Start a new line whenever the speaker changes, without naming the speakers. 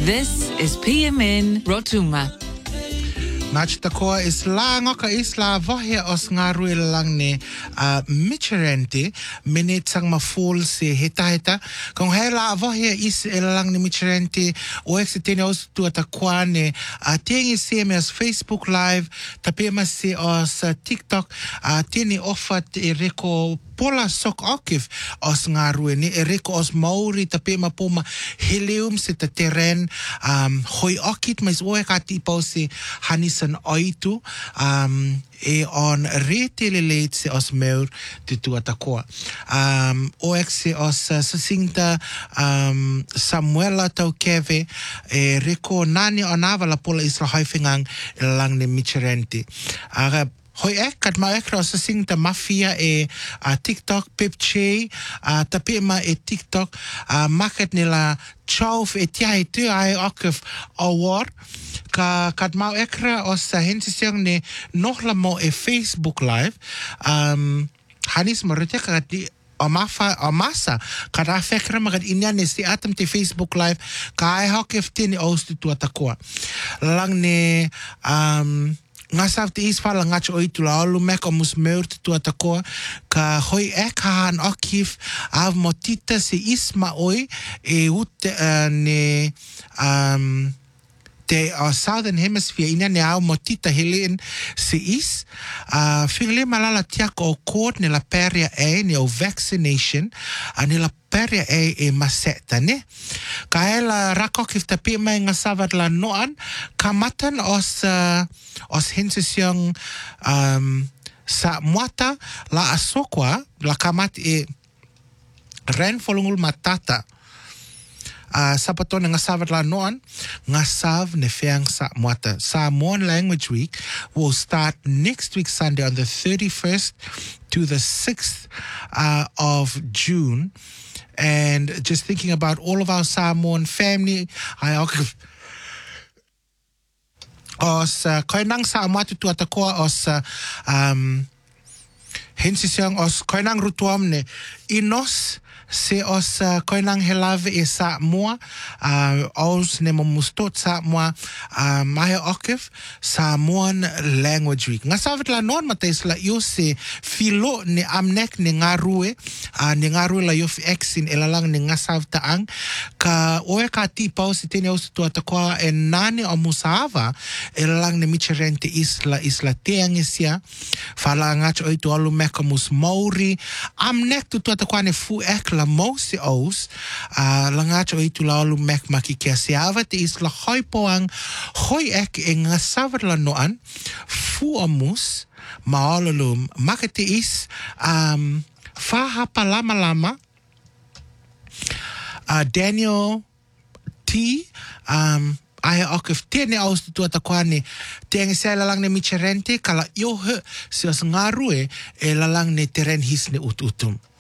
This is PMN Rotuma.
Nachtakoa is la ngoka isla vohe os ngaru lang ne Micherente minitang maful se heta kung hela vohe is lang ne Micherente o exitene os tu atakwane tengi se as Facebook live tapema se os TikTok teni ofat ereko pola sok akif os ngaru ni ereko os Maori tapema poma helium se ta teren hoi akit mais o ekati pause hanis oitu e on reteleleit se os meur te tuatakoa. O se os sasinta Samuela tau keve e reko nani onava la pola isla haifengang lang ne Micherente. Hoi kat ma ekra sa singta mafia e TikTok pipche tapema e TikTok market nila chauf e tia e tu ai akif award kat ma ekra os hensi siang ne nohla mo e Facebook live hanis marute kat amasa kada fekra magad inyan ne si atam te Facebook live kai hakif tini aus tu atakoa lang ne ngasaf te isfala ngacho oitu la alu mek omus meur tu atakoa ka hoi ekahan akif av motita se isma oi e ute ne te Southern Hemisphere ina ne au motita helen se is fingle malala tiako o court ne la peria e ne o vaccination ne la peria e maseta ne kaela rakokif ta pima nga savat la noan kamatan os hensesiong sa muata la asokwa la kamat e ren folungul matata Sapaton nga savat la noan nga sav ne feang sa muata. Samoan Language Week will start next week Sunday on the 31st to the 6th of June. And just thinking about all of our Samoan family, os koinang sa amatu tu atakoa os hensisiang os koinang rutuam ne inos se os koinang helave e sa moa os ne momustot sa moa mahe okif Samoan Language Week nga savet la non matais la yo se filo ne amnek ne ngarue la yo exin elalang ne ngasav taang ka oe ka ti pause tene os tu atakoa e nane o musava elalang ne Micherente isla teangesia fala ngach oitu alu mekamus Maori amnek tu atakoa ne fu ek la mosi aus langacho itu lalu mek makikia siava te isla hoipoang hoi ek e ngasavar la noan fu amus maololum makete is fahapa lama Daniel T ai akif tene aus tu atakwane tenge se lalang ne Micherente kala yo se os ngarue e lalang ne teren his ne ututum